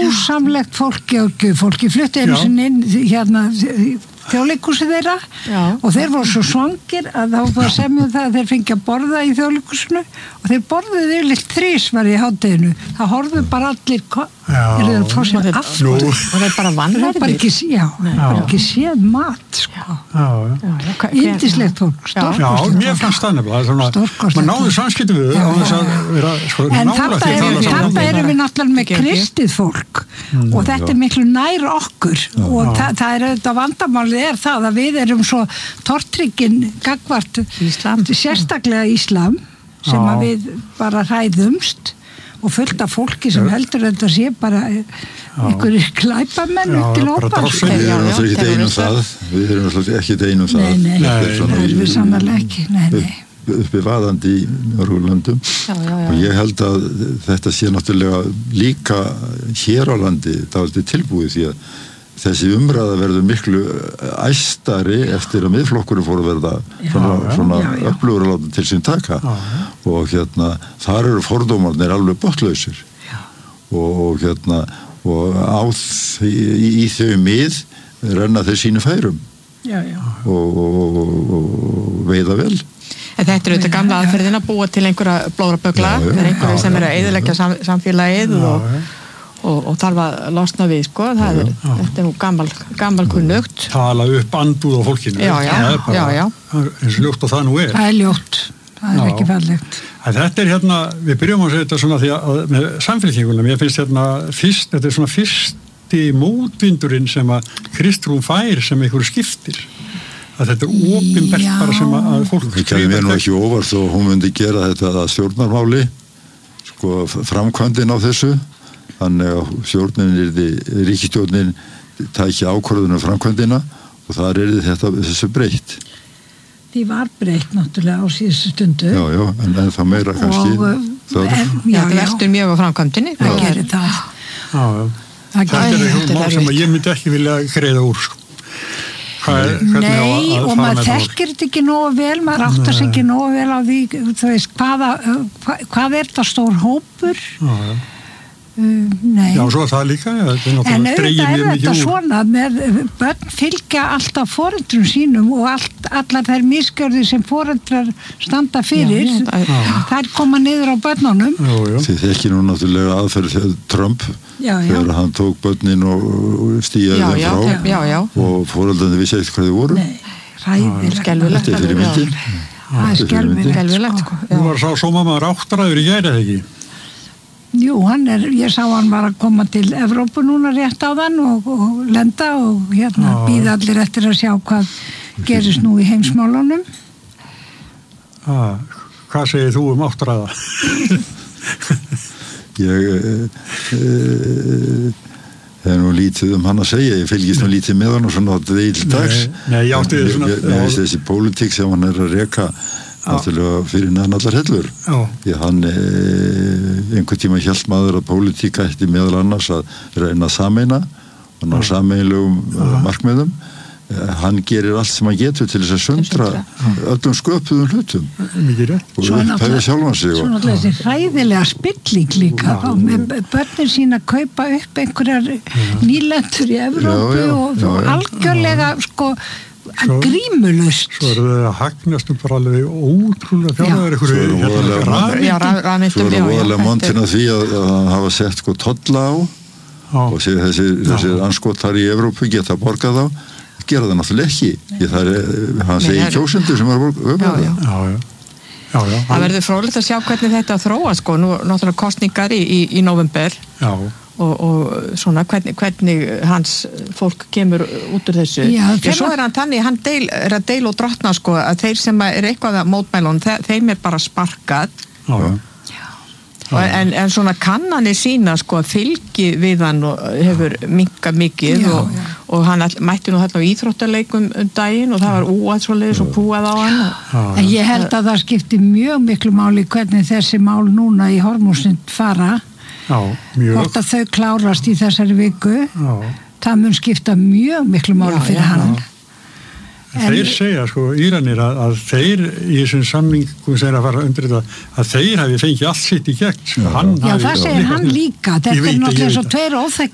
dásamlegt fólki flutti einu sinni inn hérna þjóðleikhúsið þeirra og þeir voru svo svangir að þá var semjum það að þeir fengi að borða í þjóðleikhúsinu og þeir borðuðu yfirleitt þrisvar í hádeginu. Það horfðu bara allir eru þeir að fá sér aftur og þeir bara vanlega bara ekki séð mat sko. Yndislegt fólk, stórkostlegt. Já, mér fannst það nefnilega maður náðu samskipti við þau en þetta erum við náttúrulega með kristið fólk og þetta er miklu nær okkur og það er auðvitað vandamálið er það að við erum svo tortryggin gagnvart sérstaklega Íslam sem að við bara hræðumst og fullt af fólki sem heldur þetta sé bara einhverjir glæpamenn til ópar. Við erum náttúrulega ekki einum það. Við erum náttúrulega ekki einum það. Nei, við sannarlega ekki. Nei. Uppi vaðandi í Norðurlöndum og ég held að þetta sé náttúrulega líka hér á landi dálítið tilbúið því að þessi umræða verður miklu æstari eftir að miðflokkurinn fór að verða svona öflugur að láta til sín taka og þar eru fordómarnir alveg botlausir og í þau mið renna þeir sínu færum og veiða vel. Þetta er auðvitað gamla aðferðin að búa til einhverja blórabögla, einhverju sem eru að eyðileggja samfélagið og þarf að losna við, sko. Þetta er nú gammal kunnugt. Tala upp andúð á fólkinu. Já. Eins og ljótt og það nú er. Það er ljótt. Það er ekki fallegt. Þetta er við byrjum að segja þetta svona því að með samfélkingunum, ég finnst þetta er svona fyrsti mótvindurinn sem að Kristrún fær sem einhverju skiptir. Að þetta er opinbert bara sem að fólk Það kemur mér nú ekki óvart þó hún myndi gera þetta að stjórnarmáli sko framkvæmdin á þessu þannig að ríkisstjórnin tæki ákvörðun framkvæmdina og þar þessu breytt. Því var breytt náttúrulega á síðustu stundu. Já, en það meira kannski. Það veltur mjög á framkvæmdinni. Það gerir það. Það er mál sem ég myndi ekki vilja greiða úr, sko. Nei, og maður þekkir þetta ekki nógu vel, maður áttar sig ekki nógu vel á því, þú veist, hvað er það stór hópur? Nei. Já, svo það líka. En auðvitað er þetta svona með börn fylgja alltaf foreldrum sínum og allar þær misgjörðir sem foreldrar standa fyrir, þær koma niður á börnunum. Þið þekki nú náttúrulega aðferð Trump þegar hann tók börnin og stíjaði þeim frá og foreldrarnir vissi ekkert hvað þið voru. Nei, ræðilegt. Skelfilegt. Þetta er fyrir myndin. Það er skelfilegt. Þú var sá sómamaður áttræður í gær eða ekki? Jú, ég sá hann var að koma til Evrópu núna rétt á þann og lenda og bíða allir eftir að sjá hvað gerist nú í heimsmálunum. Hvað segir þú áttræða? Ég það nú lítið hann að segja, ég fylgist nú lítið með hann og svona deil dags. Nei, ég átti þið svona. Ég veist þessi pólitík sem hann að reka náttúrulega fyrir neðan allar hellur. Því hann einhvern tíma hélt maður að pólitíka ætti meðal annars að reyna að sameina og ná sameiginlegum markmiðum. Hann gerir allt sem hann getur til þess að sundra öllum sköpuðum hlutum og upphæfa sjálfan sig. Svo náttúrulega þessi hræðilega spilling líka með börnin sín að kaupa upp einhverjar nýlendur í Evrópu og algjörlega sko grímulust. Svo eru þau að hagnast bara alveg ótrúlega fjárhæðar Svo eru voðalega montin að því að hafa sett sko tolla á og þessir anskotar í Evrópu geta borgað á, gera það náttúrulega ekki. Hann segir kjósendur sem er borgað. Það verður fróðlegt að sjá hvernig þetta þróa, sko, nú náttúrulega kosningar í november. Og svona hvernig hans fólk kemur út úr þessu. Svo er hann þannig, hann er að deila og drottna, sko, að þeir sem er eitthvað að mótmælun, þeim er bara sparkað. En svona kannanir sína, sko, fylgi við hann og hefur minkað mikið og hann mætti nú þarna á íþróttaleikum daginn og það var úaðsvoleiðis og púað á hann. En ég held að það skipti mjög miklu máli hvernig þessi mál núna í Hormúsinn fara. Hvort að þau klárast í þessari viku það mun skipta mjög miklu máli fyrir hann. Þeir segja, sko, Íranir að þeir í þessum samningum sem að fara undir þetta að þeir hafi fengið allt sitt í gegn. Já, það segir hann líka. Þetta er náttúrulega svo tveir óþekkir